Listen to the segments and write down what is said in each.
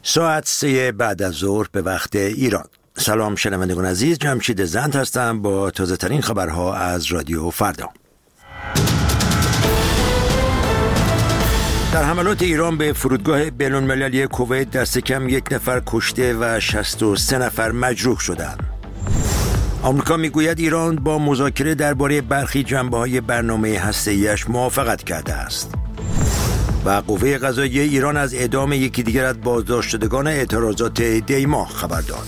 ساعت 3 بعد از ظهر به وقت ایران. سلام شنوندگان عزیز، جمشید زند هستم با تازه ترین خبرها از رادیو فردا. در حملات ایران به فرودگاه بین‌المللی کویت دست کم 1 نفر کشته و 63 نفر مجروح شدند. آمریکا میگوید ایران با مذاکره درباره برخی جنبه‌های برنامه هسته‌ای‌اش موافقت کرده است. و قوه قضاییه ایران از اعدام یکی دیگر از بازداشت شدگان اعتراضات دیما خبر داد.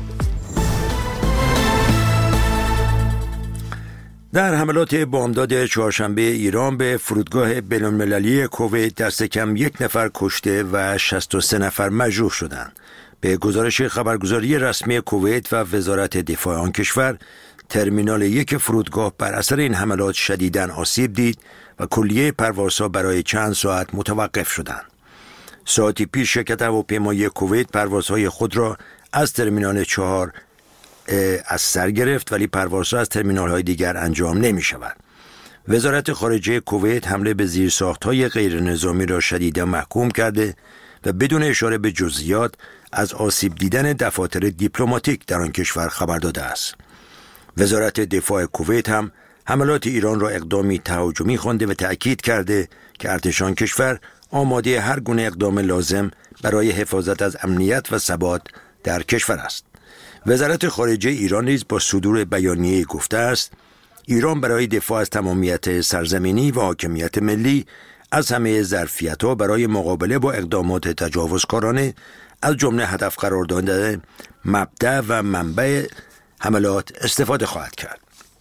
در حملات بامداد چهارشنبه ایران به فرودگاه بین‌المللی کویت دست کم 1 نفر کشته و 63 نفر مجروح شدند. به گزارش خبرگزاری رسمی کویت و وزارت دفاع آن کشور، ترمینال 1 فرودگاه بر اثر این حملات شدیداً آسیب دید و کلیه پروازها برای چند ساعت متوقف شدند. ساعتی پیش شرکت هواپیمایی کویت پروازهای خود را از ترمینال 4 از سر گرفت، ولی پروازها از ترمینال‌های دیگر انجام نمی‌شود. وزارت خارجه کویت حمله به زیرساخت‌های غیر نظامی را شدیداً محکوم کرده و بدون اشاره به جزئیات از آسیب دیدن دفاتر دیپلماتیک در آن کشور خبر داده است. وزارت دفاع کویت هم حملات ایران را اقدامی تهاجمی خوانده و تأکید کرده که ارتش آن کشور آماده هر گونه اقدام لازم برای حفاظت از امنیت و ثبات در کشور است. وزارت خارجه ایران نیز با صدور بیانیه گفته است ایران برای دفاع از تمامیت سرزمینی و حاکمیت ملی از همه ظرفیت‌ها برای مقابله با اقدامات تجاوزکارانه از جمله هدف قرار دادن مبدأ و منبع حملات استفاده خواهد کرد.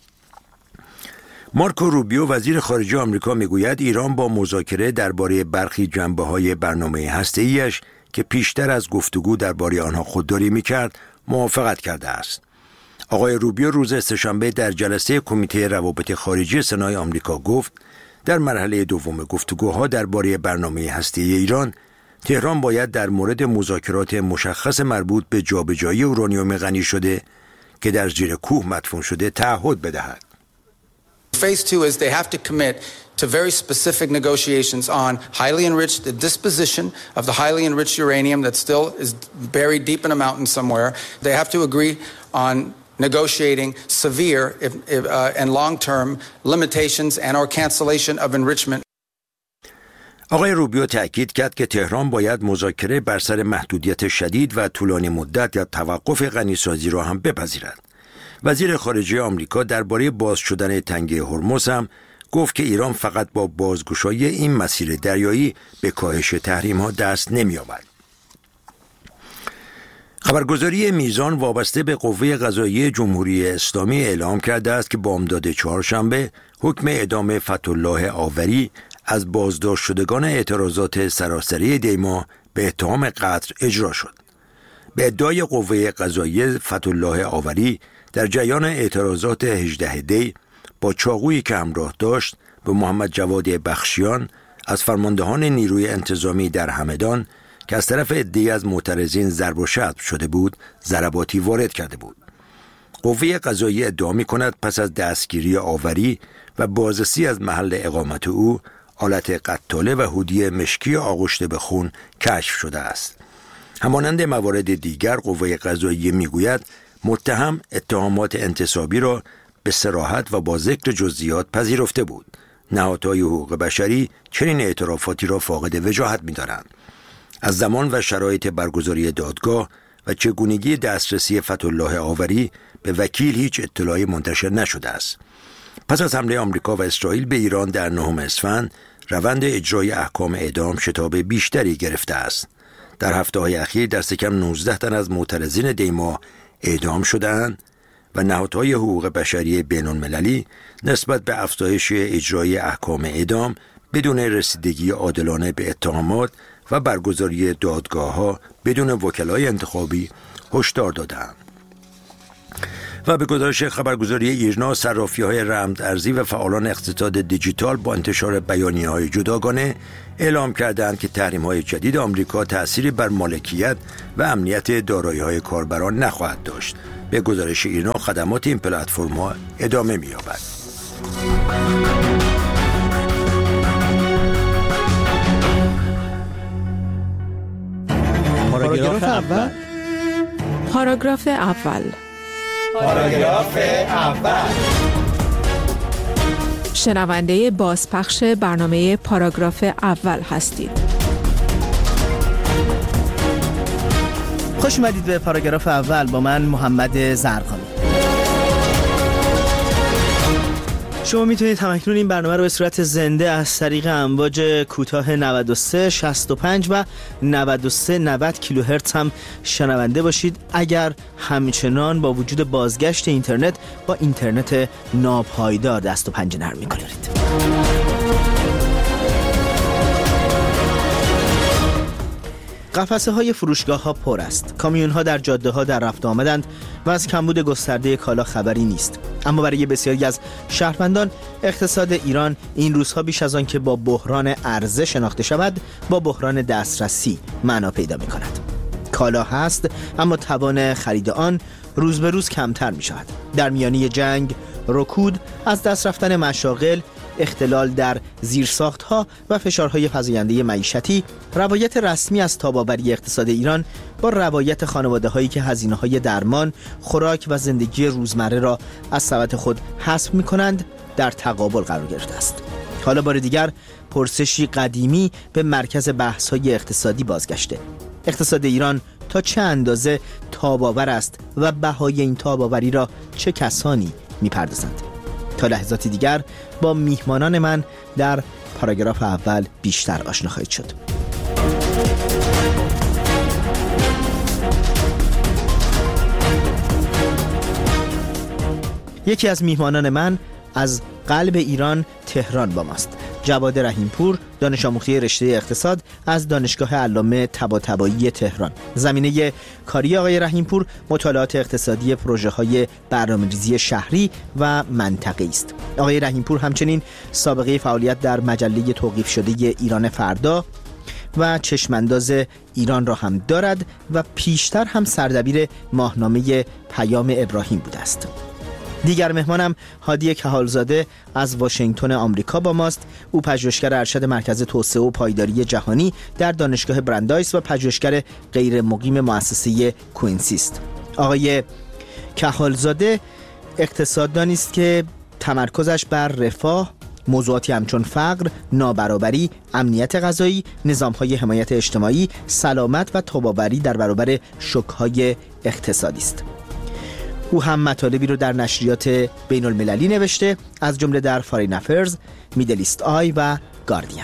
مارکو روبیو وزیر خارجه آمریکا میگوید ایران با مذاکره درباره برخی جنبه‌های برنامه هسته‌ای‌اش که پیشتر از گفتگو درباره آنها خودداری می‌کرد موافقت کرده است. آقای روبیو روز سه‌شنبه در جلسه کمیته روابط خارجی سنای آمریکا گفت در مرحله دوم گفتگوها درباره برنامه هسته‌ای ایران، تهران باید در مورد مذاکرات مشخص مربوط به جابجایی اورانیوم غنی شده که در زیر کوه مدفون شده تعهد بدهد. Phase 2 is they have to commit to very specific negotiations on highly enriched, the disposition of the highly enriched uranium that still is buried deep in a mountain somewhere. They have to agree on negotiating severe and long-term limitations and or cancellation of enrichment. آقای روبیو تأکید کرد که تهران باید مذاکره بر سر محدودیت شدید و طولانی مدت یا توقف غنیسازی را هم بپذیرد. وزیر خارجه آمریکا درباره باز شدن تنگه هرمز هم گفت که ایران فقط با بازگشایی این مسیر دریایی به کاهش تحریم‌ها دست نمی‌یابد. خبرگزاری میزان وابسته به قوه قضاییه جمهوری اسلامی اعلام کرده است که بامداد چهارشنبه حکم اعدام فتح‌الله آوری از بازداشت شدگان اعتراضات سراسری دیما به اتهام قتل اجرا شد. به ادعای قوه قضاییه فتح‌الله آوری در جریان اعتراضات 18 دی با چاقویی که همراه داشت به محمد جواد بخشیان از فرماندهان نیروی انتظامی در همدان که از طرف عده‌ای از معترضین ضرب و شتم شده بود ضرباتی وارد کرده بود. قوه قضاییه ادعا می‌کند پس از دستگیری آوری و بازرسی از محل اقامت او آلت قتاله و هودی مشکی آغشته به خون کشف شده است. همانند موارد دیگر قوه قضاییه میگوید متهم اتهامات انتصابی را به صراحت و با ذکر جزئیات پذیرفته بود. نهادهای حقوق بشری چنین اعترافاتی را فاقد وجاهت می‌دانند. از زمان و شرایط برگزاری دادگاه و چگونگی دسترسی فتح‌الله آوری به وکیل هیچ اطلاعی منتشر نشده است. پس از حمله آمریکا و اسرائیل به ایران در 9 اسفند، روند اجرای احکام اعدام شتاب بیشتری گرفته است. در هفته‌های اخیر دست کم 19 تن از معترضین دیما اعدام شدند و نهادهای حقوق بشری بین‌المللی نسبت به افزایش اجرای احکام اعدام بدون رسیدگی عادلانه به اتهامات و برگزاری دادگاه‌ها بدون وکلای انتخابی هشدار دادند. و به گزارش خبرگزاری ایرنا، صرافی‌های رمزارزی و فعالان اقتصاد دیجیتال با انتشار بیانیه‌های جداگانه اعلام کردند که تحریم‌های جدید آمریکا تأثیری بر مالکیت و امنیت دارایی‌های کاربران نخواهد داشت. به گزارش ایرنا خدمات این پلتفرم‌ها ادامه می‌یابد. پاراگراف اول. پاراگراف اول. پاراگراف اول. شنونده بازپخش برنامه پاراگراف اول هستید. خوش اومدید به پاراگراف اول با من محمد زرقامی. شما میتونید همکنون این برنامه رو به صورت زنده از طریق امواج کوتاه 93 65 و 93 90 کیلوهرتز هم شنونده باشید، اگر همچنان با وجود بازگشت اینترنت با اینترنت ناپایدار دست و پنجه نرم می‌کنید. قفسه های فروشگاه ها پر است. کامیون ها در جاده ها در رفت آمدند و از کمبود گسترده کالا خبری نیست. اما برای بسیاری از شهروندان اقتصاد ایران این روزها بیش از آن که با بحران عرضه شناخته شود، با بحران دسترسی معنا پیدا می کند. کالا هست اما توان خرید آن روز به روز کمتر می شود. در میانه جنگ، رکود، از دست رفتن مشاغل، اختلال در زیرساخت‌ها و فشارهای فزاینده معیشتی، روایت رسمی از تاب‌آوری اقتصاد ایران با روایت خانواده‌هایی که هزینه‌های درمان، خوراک و زندگی روزمره را از ثروت خود حذف می‌کنند در تقابل قرار گرفته است. حالا بار دیگر پرسشی قدیمی به مرکز بحث‌های اقتصادی بازگشته. اقتصاد ایران تا چه اندازه تاب‌آور است و بهای این تاب‌آوری را چه کسانی می‌پردازند؟ تا لحظاتی دیگر با میهمانان من در پاراگراف اول بیشتر آشنا خواهید شد. یکی از میهمانان من از قلب ایران تهران با ماست. جواد رحیمپور، دانش آموخته رشته اقتصاد از دانشگاه علامه طباطبایی تهران. زمینه کاری آقای رحیمپور مطالعات اقتصادی پروژه‌های برنامه‌ریزی شهری و منطقه‌ای است. آقای رحیمپور همچنین سابقه فعالیت در مجله توقیف شده ایران فردا و چشمانداز ایران را هم دارد و پیشتر هم سردبیر ماهنامه پیام ابراهیم بوده است. دیگر مهمانم هادی کهالزاده از واشنگتن آمریکا با ماست. او پژوهشگر ارشد مرکز توسعه و پایداری جهانی در دانشگاه برندایس و پژوهشگر غیر مقیم مؤسسه کوینسی است. آقای کهالزاده اقتصاددانی است که تمرکزش بر رفاه، موضوعاتی همچون فقر، نابرابری، امنیت غذایی، نظام‌های حمایت اجتماعی، سلامت و تاب‌آوری در برابر شوک‌های اقتصادی است. او هم مطالبی رو در نشریات بین المللی نوشته، از جمله در فارین افرز، میدل ایست آی و گاردین.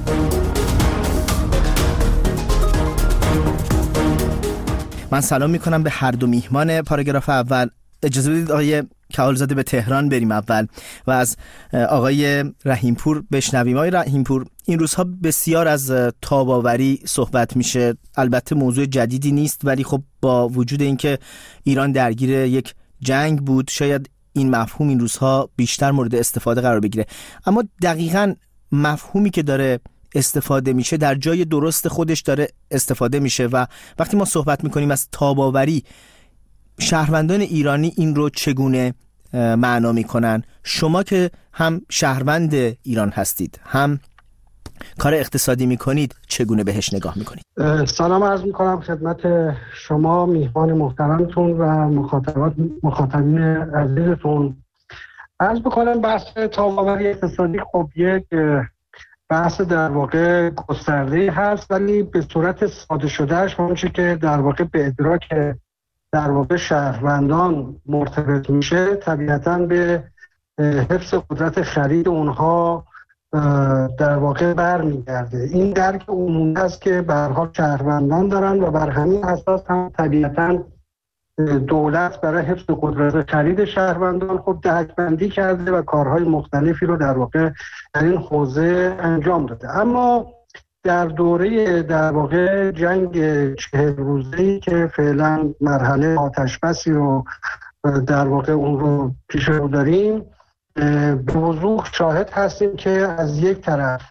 من سلام میکنم به هر دو میهمان پاراگراف اول. اجازه بدید آقای کهالزاده به تهران بریم اول و از آقای رحیمپور بشنویم. آقای رحیمپور، این روزها بسیار از تاب‌آوری صحبت میشه. البته موضوع جدیدی نیست، ولی خب با وجود اینکه ایران درگیر یک جنگ بود شاید این مفهوم این روزها بیشتر مورد استفاده قرار بگیره. اما دقیقاً مفهومی که داره استفاده میشه در جای درست خودش داره استفاده میشه و وقتی ما صحبت میکنیم از تاب‌آوری، شهروندان ایرانی این رو چگونه معنا میکنن؟ شما که هم شهروند ایران هستید هم کار اقتصادی میکنید، چگونه بهش نگاه میکنید؟ سلام عرض میکنم خدمت شما میهمان محترمتون و مخاطبین عزیزتون. عرض بکنم بحث تاب‌آوری اقتصادی خب یک بحث در واقع گسترده هست، ولی به صورت ساده شدهش اونچه که در واقع به ادراک در واقع شهروندان مرتبط میشه طبیعتاً به حفظ قدرت خرید اونها در واقع برمیگرده. این درک عمومی است که به هر حال شهروندان دارن و بر همین اساس هم طبیعتاً دولت برای حفظ قدرت خرید شهروندان خب دهک‌بندی کرده و کارهای مختلفی رو در واقع در این حوزه انجام داده. اما در دوره در واقع جنگ 40 روزه‌ای که فعلا مرحله آتش‌بسی رو در واقع اون رو پیش رو داریم، به وضوح شاهد هستیم که از یک طرف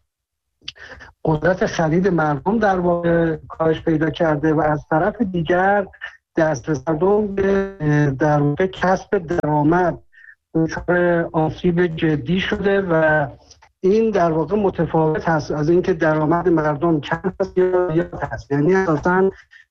قدرت خرید مردم در واقع کاهش پیدا کرده و از طرف دیگر دسترسی مردم به در واقع کسب درآمد دچار آسیب جدی شده و این در واقع متفاوت هست از اینکه درآمد مردم کم هست یا زیاد هست. یعنی اساساً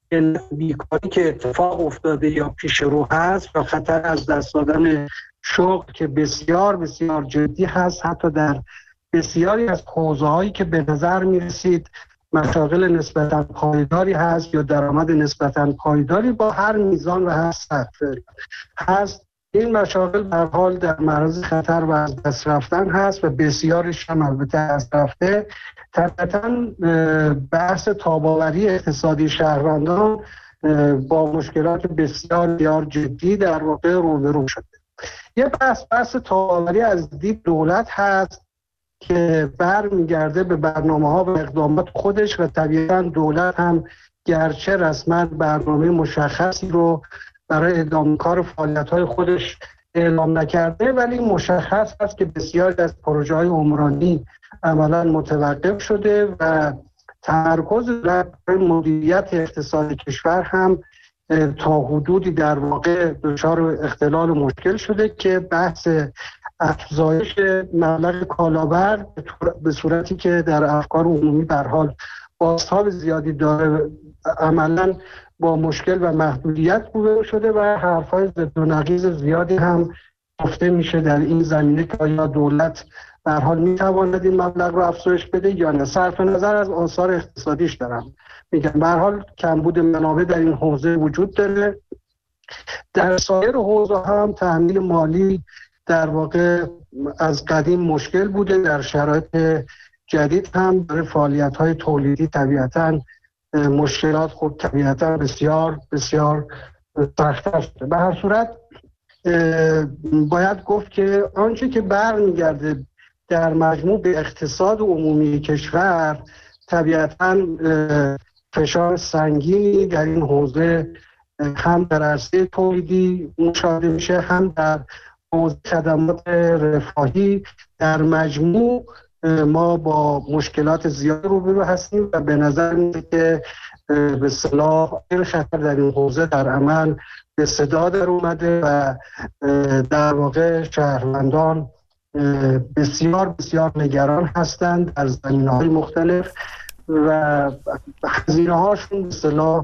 بیکاری که اتفاق افتاده یا پیش رو هست و خطر از دست دادن شغل که بسیار بسیار جدی هست، حتی در بسیاری از حوزه‌هایی که به نظر می‌رسید مشاغل نسبتاً پایداری هست یا درآمد نسبتاً پایداری با هر میزان و هر سطح هست، این مشاغل به هر حال در معرض خطر و از دست رفتن هست و بسیارش هم البته از رفته. طبعاً بحث تاب‌آوری اقتصادی شهروندان با مشکلات بسیار بسیار جدی در واقع روبرو شده. یه بحث تاب‌آوری از دید دولت هست که برمیگرده به برنامه‌ها و اقدامات خودش و طبیعتاً دولت هم گرچه رسما برنامه مشخصی رو برای ادامه کار فعالیت‌های خودش اعلام نکرده، ولی مشخص است که بسیاری از پروژه‌های عمرانی عملاً متوقف شده و تمرکز بر مدیریت اقتصادی کشور هم تا حدودی در واقع دچار اختلال و مشکل شده که بحث افزایش مبلغ کالابر به صورتی که در افکار عمومی به هر حال بازتاب زیادی داره عملاً با مشکل و محدودیت روبرو شده و حرف‌های ضد و نقیض زیادی هم گفته میشه در این زمینه که آیا دولت به هر حال میتواند این مبلغ رو افزایش بده یا نه. صرف نظر از آثار اقتصادیش دارم میگم، به هر حال کمبود منابع در این حوزه وجود داره. در سایر حوزه هم تأمین مالی در واقع از قدیم مشکل بوده، در شرایط جدید هم برای فعالیت‌های تولیدی طبیعتاً مشکلات خود طبیعتاً بسیار بسیار سخت‌تر شده. به هر صورت باید گفت که آنچه که برمیگرده در مجموع به اقتصاد عمومی کشور طبیعتاً فشار سنگینی در این حوزه هم در عرصه تولیدی مشاهده میشه، هم در حوزه خدمات رفاهی. در مجموع ما با مشکلات زیاد روبرو هستیم و به نظر میاد که به اصطلاح این خطر در این حوزه در عمل به صدا در اومده و در واقع شهروندان بسیار بسیار نگران هستند در زمینه‌های مختلف و هزینه‌هاشون به اصطلاح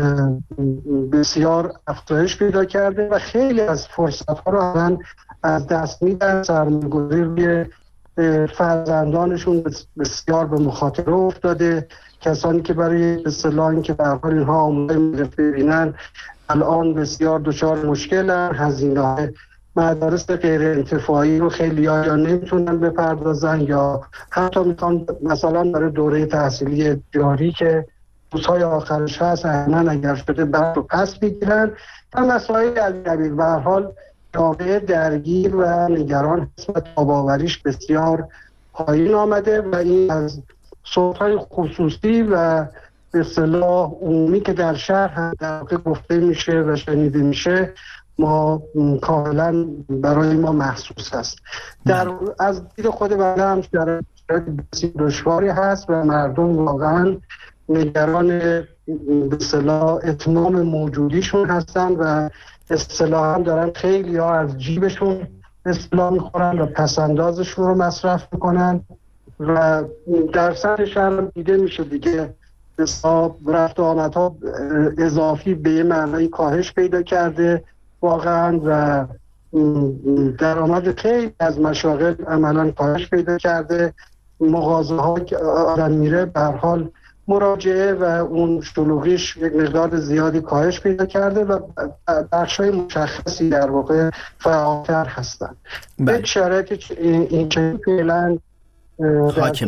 بسیار افزایش پیدا کرده و خیلی از فرصت‌ها رو الان از دست میدن. سرمایه‌گذاری فرزندانشون بسیار به مخاطره افتاده. کسانی که برای به اصطلاح اینکه به هر حال اینها آموزش ببینن الان بسیار دچار مشکلن. هزینه‌های مدارس غیر انتفاعی رو خیلی یا نمیتونن بپردازن یا حتی میخوان مثلا برای دوره تحصیلی جاری که روزهای آخرش هست احیانا اگر شده بعد رو پس بگیرن و مسائل از قبیل. به هر حال جامعه درگیر و نگران هست و تاب‌آوریش بسیار پایین آمده و این از صوت‌های خصوصی و به اصطلاح عمومی که در شهر هم در واقع گفته میشه و شنیده میشه ما کاملا برای ما محسوس هست. از دید خود بنده هم شرایط بسیار دشواری هست و مردم واقعا نگران به اصطلاح اتمام موجودیشون هستن و اصطلاحاً دارن خیلی ها از جیبشون اصطلاح میخورن و پسندازشون رو مصرف میکنن و در سطح شهر دیده میشه دیگه رفت و آمدها اضافی به یه معنی کاهش پیدا کرده واقعا و درآمد خیلی از مشاغل عملاً کاهش پیدا کرده. مغازه ها که آدم میره به هر حال مراجعه و اون شلوغیش یک مقدار زیادی کاهش پیدا کرده و بخشای مشخصی در واقع فعالتر هستن. یک شرایط این که فعلا حاکم.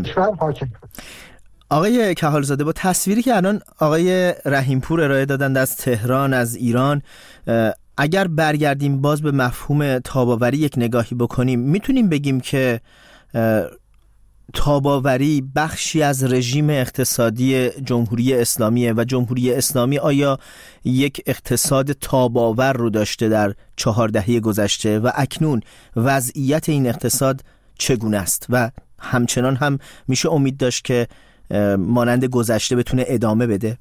آقای کهالزاده، با تصویری که الان آقای رحیمپور ارائه دادند از تهران، از ایران، اگر برگردیم باز به مفهوم تاب‌آوری یک نگاهی بکنیم، میتونیم بگیم که تاب‌آوری بخشی از رژیم اقتصادی جمهوری اسلامیه و جمهوری اسلامی آیا یک اقتصاد تاب‌آور رو داشته در 4 دهه گذشته و اکنون وضعیت این اقتصاد چگونه است و همچنان هم میشه امید داشت که مانند گذشته بتونه ادامه بده؟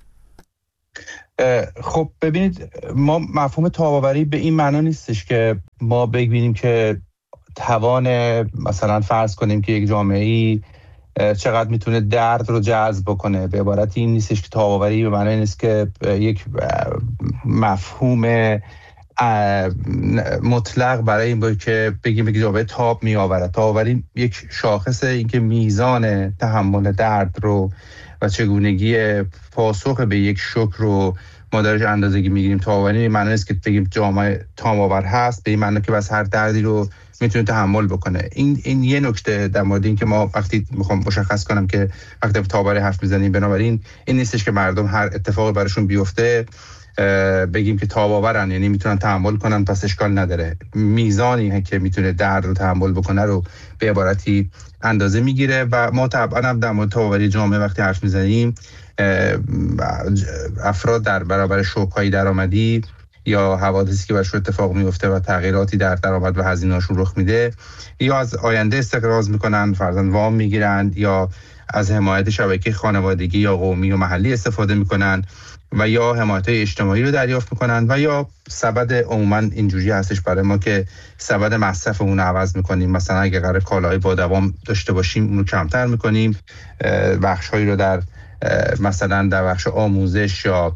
خب ببینید، ما مفهوم تاب‌آوری به این معنا نیستش که ما ببینیم که توان مثلا فرض کنیم که یک جامعه‌ای چقدر میتونه درد رو جذب بکنه. به عبارت این نیستش که تاب‌آوری به معنی نیست که یک مفهوم مطلق برای این باید که بگیم جامعه تاب می آورد. تاب‌آوری یک شاخصه، این که میزان تحمل درد رو و چگونگی پاسخ به یک شوک رو ما درش اندازه‌گیری میگیریم. تاب‌آوری معنی نیست که بگیم جامعه تاب‌آور هست به این معنی که بس هر دردی رو میتونه تحمل بکنه. این یه نکته در مورد این که ما وقتی میخوام مشخص کنم که وقتی تاب‌آوری حرف میزنیم، بنابراین این نیستش که مردم هر اتفاقی براشون بیفته بگیم که تاب‌آورن، یعنی میتونن تحمل کنن پس اشکال نداره. میزانی که میتونه درد رو تحمل بکنه رو به عبارتی اندازه میگیره و ما طبعا هم در مورد تاب‌آوری جامعه وقتی حرف میزنیم افراد در برابر شوک‌های درآمدی یا حوادثی که براشون اتفاق میفته و تغییراتی در درآمد و هزینه‌هاشون رخ میده، یا از آینده استقراض میکنن، فرضاً وام میگیرن، یا از حمایت شبکه خانوادگی یا قومی و محلی استفاده میکنن و یا حمایت‌های اجتماعی رو دریافت میکنن و یا سبد عموما اینجوری هستش برای ما که سبد مصرفمون رو عوض میکنیم. مثلا اگه قرار کالاهای با دوام داشته باشیم اون رو کمتر میکنیم، بخش‌هایی رو در مثلا در بخش آموزش یا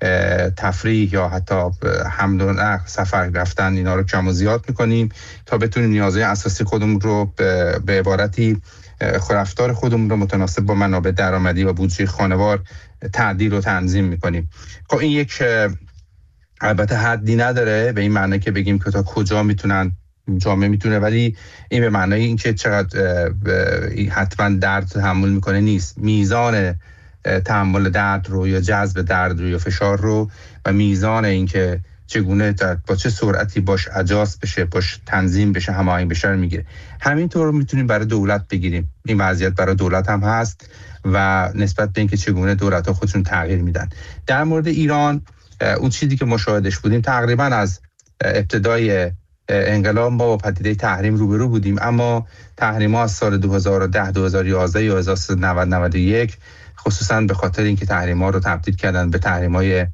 تفریح یا حتی حمل و نقل، سفر رفتن، اینا رو کم و زیاد میکنیم تا بتونیم نیازهای اساسی خودمون رو به عبارتی رفتار خودمون رو متناسب با منابع درآمدی و بودجه خانوار تعدیل و تنظیم میکنیم. خب این یک البته حدی نداره به این معنی که بگیم که تا کجا میتونن جامعه میتونه، ولی این به معنی این که چقدر حتما درد تحمل میکنه نیست. میزان تحمل درد رو یا جذب درد رو یا فشار رو و میزان این که چگونه با چه سرعتی باش اجاست بشه، باش تنظیم بشه، هماهنگ بشه رو میگیره. همینطور میتونیم برای دولت بگیریم. این وضعیت برای دولت هم هست و نسبت به اینکه چگونه دولت‌ها خودشون تغییر میدن. در مورد ایران اون چیزی که مشاهدش بودیم تقریبا از ابتدای انقلاب ما با پدیده تحریم روبرو بودیم، اما تحریم‌ها از سال 2010 2011 یا 1990 91 خصوصا به خاطر اینکه تحریم‌ها رو تبدیل کردن به تحریم‌های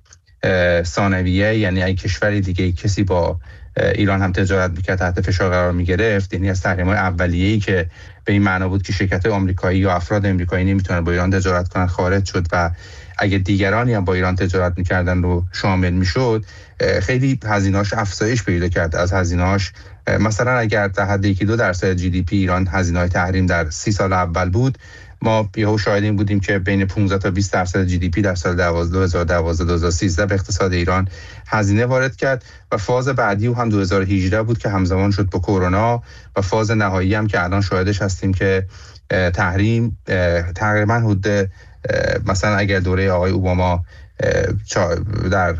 ثانویه، یعنی اگه کشوری دیگه کسی با ایران هم تجارت میکرد تحت فشار قرار میگرفت، یعنی از تحریم‌های اولیه‌ای که به این معنا بود که شرکت‌های آمریکایی یا افراد آمریکایی نمیتونن با ایران تجارت کنن خارج شد و اگه دیگرانی هم با ایران تجارت میکردن رو شامل میشد، خیلی هزینه‌اش افزایش پیدا کرد. از هزینه‌اش مثلا اگر در حد 1-2% جی دی پی ایران هزینه‌های تحریم در 30 سال اول بود، ما یهو شاهد این بودیم که بین 15 تا 20% جی دی پی در سال 2012-2013 به اقتصاد ایران هزینه وارد کرد و فاز بعدی هم 2018 بود که همزمان شد با کرونا و فاز نهایی هم که الان شاهدش هستیم که تحریم تقریبا حدود مثلا اگر دوره آقای اوباما در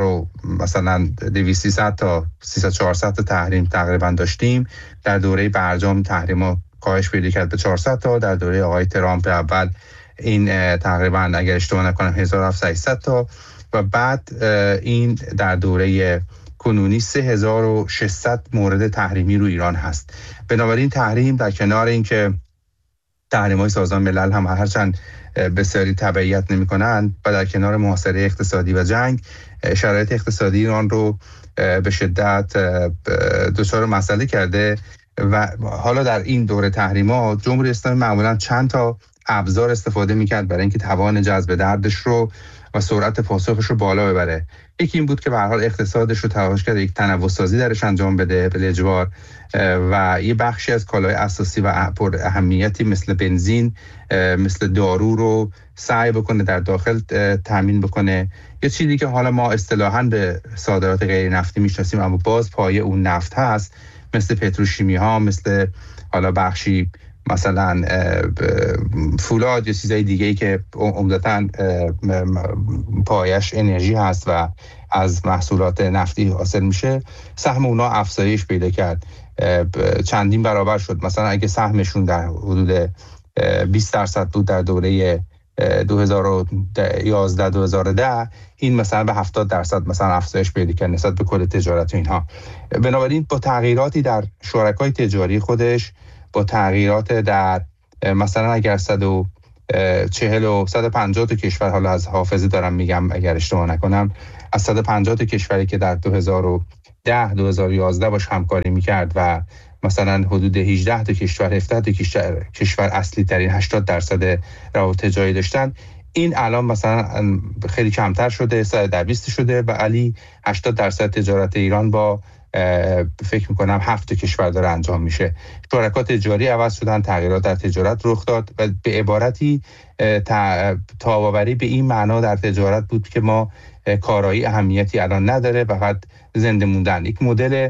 1200 تا 300-400 تا تحریم تقریبا داشتیم، در دوره برجام تحریم کاهش پیدا کرد به 400 تا، در دوره آقای ترامپ اول این تقریبا اگر اشتباه نکنم 1700 تا و بعد این در دوره کنونی 3600 مورد تحریمی رو ایران هست. بنابراین تحریم در کنار اینکه تحریم‌های سازمان ملل هم هرچند بسیاری تبعیت نمی‌کنند و در کنار محاصره اقتصادی و جنگ، شرایط اقتصادی ایران رو به شدت دچار مسئله کرده و حالا در این دوره تحریم‌ها جمهوری اسلامی معمولاً چند تا ابزار استفاده می‌کرد برای اینکه توان جذب دردش رو و سرعت پاسخش رو بالا ببره. یکی این بود که به هر حال اقتصادش رو تلاش کرد یک تنوع‌سازی درش انجام بده به اجبار و یه بخشی از کالای اساسی و پر اهمیتی مثل بنزین، مثل دارو رو سعی بکنه در داخل تامین بکنه. یه چیزی که حالا ما اصطلاحاً به صادرات غیر نفتی میشناسیم اما باز پایه اون نفت هست، مثل پتروشیمی ها، مثل حالا بخشی مثلا فولاد یا چیزای دیگه‌ای که عمدتاً پایش انرژی هست و از محصولات نفتی حاصل میشه، سهم اونا افزایش پیدا کرد، چندین برابر شد. مثلا اگه سهمشون در حدود 20% بود در دوره 2011-2010، این مثلا به 70% مثلا افزایش پیدا کرد نسبت به کل تجارت و اینها. بنابراین با تغییراتی در شرکای تجاری خودش، با تغییرات در مثلا اگر 140 و 150 تا کشور، حالا از حافظه دارم میگم اگر اشتباه نکنم، از 150 تا کشوری که در 2010-2011 باش همکاری میکرد و مثلا حدود 18 تا کشور 17 تا کشور اصلی ترین 80% روابط تجاری داشتن، این الان مثلا خیلی کمتر شده، 120 شده و علی 80% تجارت ایران با فکر میکنم 7 کشور داره انجام میشه. شرکا تجاری عوض شدن، تغییرات در تجارت رخ داد و به عبارتی تاباوری به این معنا در تجارت بود که ما کارایی اهمیتی الان نداره و فقط زنده موندن. یک مدل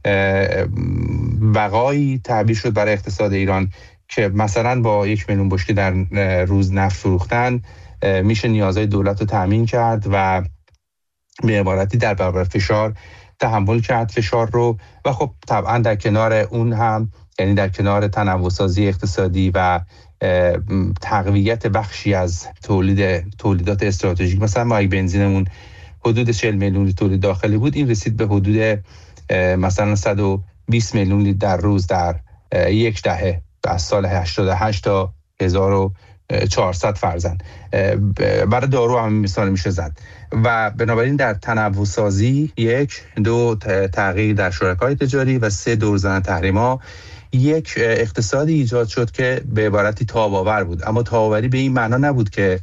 بقایی تعبیر شد برای اقتصاد ایران که مثلا با 1 میلیون بشکه در روز نفت فروختن میشه نیازهای دولت رو تامین کرد و به عبارتی در برابر فشار تحمل کرد فشار رو. و خب طبعا در کنار اون هم، یعنی در کنار تنوع‌سازی اقتصادی و تقویت بخشی از تولیدات استراتژیک، مثلا ما اگه بنزینمون حدود 40 میلیون لیتر تولید داخلی بود، این رسید به حدود مثلا 120 میلیون لیتر در روز در یک دهه، از سال 88 تا 1400 فرزن. برای دارو هم مثال میشه زد. و بنابراین در تنوع سازی 1 تغییر در شرکای تجاری و 3 دور زدن تحریما، یک اقتصادی ایجاد شد که به عبارتی تاب‌آور بود. اما تاب‌آوری به این معنا نبود که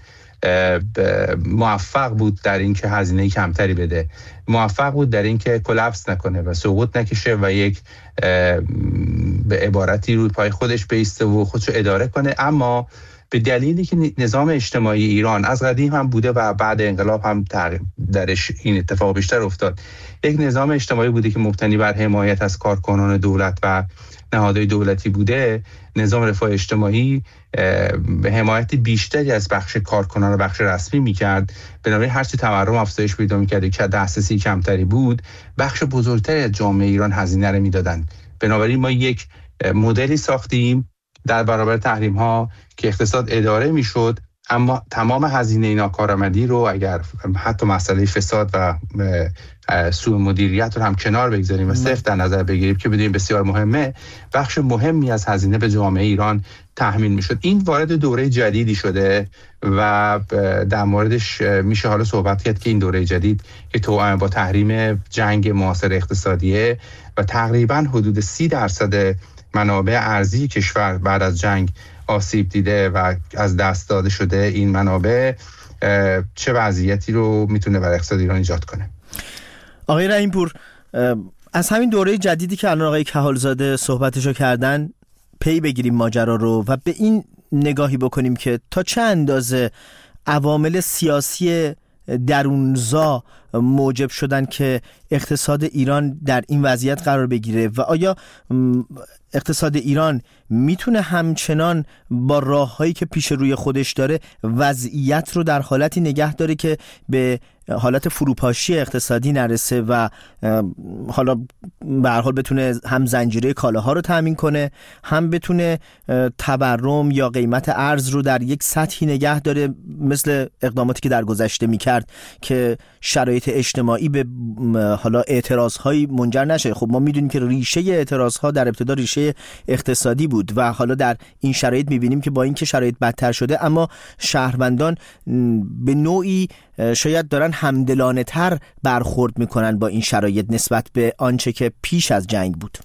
موفق بود در این که هزینه کمتری بده، موفق بود در این که کلاپس نکنه و سقوط نکشه و یک به عبارتی روی پای خودش بایسته و خودشو اداره کنه. اما به دلیلی که نظام اجتماعی ایران از قدیم هم بوده و بعد انقلاب هم درش این اتفاق بیشتر افتاد، یک نظام اجتماعی بوده که مبتنی بر حمایت از کارکنان دولت و نهادهای دولتی بوده. نظام رفاه اجتماعی حمایت بیشتری از بخش کارکنان و بخش رسمی میکرد. بنابراین هرچی تورم افزایش پیدا میکرد که دسترسی کمتری بود، بخش بزرگتری از جامعه ایران هزینه رو میدادن. بنابراین ما یک مدلی ساختیم در برابر تحریم ها که اقتصاد اداره میشد، اما تمام هزینه ناکارآمدی رو اگر حتی مسئله فساد و سوء مدیریت رو هم کنار بگذاریم و صفر در نظر بگیریم که بدونیم بسیار مهمه، بخش مهمی از هزینه به جامعه ایران تحمیل میشد. این وارد دوره جدیدی شده و در موردش میشه حالا صحبت کرد که این دوره جدید که توأم با تحریم جنگ معاصر اقتصادیه و تقریبا حدود 30% منابع ارزی کشور بعد از جنگ آسیب دیده و از دست داده شده، این منابع چه وضعیتی رو میتونه برای اقتصاد ایران ایجاد کنه؟ آقای رحیم پور، از همین دوره جدیدی که الان آقای کهالزاده صحبتشو کردن پی بگیریم ماجرا رو و به این نگاهی بکنیم که تا چه اندازه عوامل سیاسی درونزا موجب شدن که اقتصاد ایران در این وضعیت قرار بگیره و آیا اقتصاد ایران میتونه همچنان با راههایی که پیش روی خودش داره وضعیت رو در حالتی نگه داره که به حالت فروپاشی اقتصادی نرسه و حالا به هر حال بتونه هم زنجیره کالاها رو تامین کنه، هم بتونه تورم یا قیمت ارز رو در یک سطحی نگه داره مثل اقداماتی که در گذشته میکرد که شرایط اجتماعی به حالا اعتراضهایی منجر نشه؟ خب ما میدونیم که ریشه اعتراضها در ابتدا ریشه اقتصادی بود و حالا در این شرایط میبینیم که با اینکه شرایط بدتر شده اما شهروندان به نوعی شاید دارن همدلانه تر برخورد میکنن با این شرایط نسبت به آنچه که پیش از جنگ بود.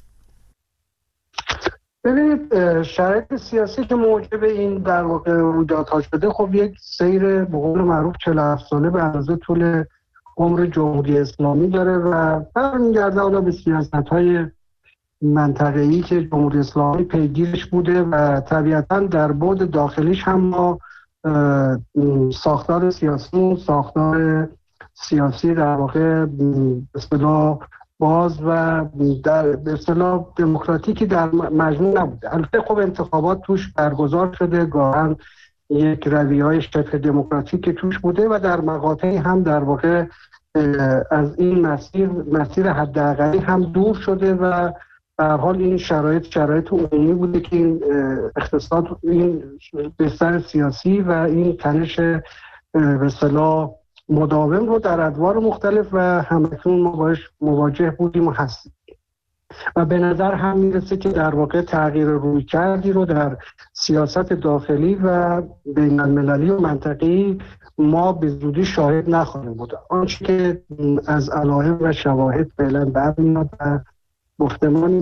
ببینید شرایط سیاسی که موجب این در واقع رویدادها شده خب یک سیر به قول معروف 47 ساله به اندازه طول عمر جمهوری اسلامی داره و برمیگرده حالا به سیاست‌های منطقه‌ای که جمهوری اسلامی پیگیرش بوده و طبیعتاً در بعد داخلیش هم ما ساختار سیاسی در واقع به اصطلاح باز و در به اصطلاح دموکراتیکی در مجموع نبوده. البته خب انتخابات توش برگزار شده، گاهن یک رویه‌های شبه دموکراتیک توش بوده و در مقاطعی هم در واقع از این مسیر حداقلی هم دور شده و به هر حال این شرایط عمومی بوده که این اقتصاد، این بستر سیاسی و این تنش به اصطلاح مداوم رو در ادوار مختلف و همکنون ما باش مواجه بودیم و هستیم و به نظر هم میرسه که در واقع تغییر رویکردی رو در سیاست داخلی و بین المللی و منطقی ما به زودی شاهد نخواهیم بود. آنچه که از علائم و شواهد فعلا برمیاد و گفتمانی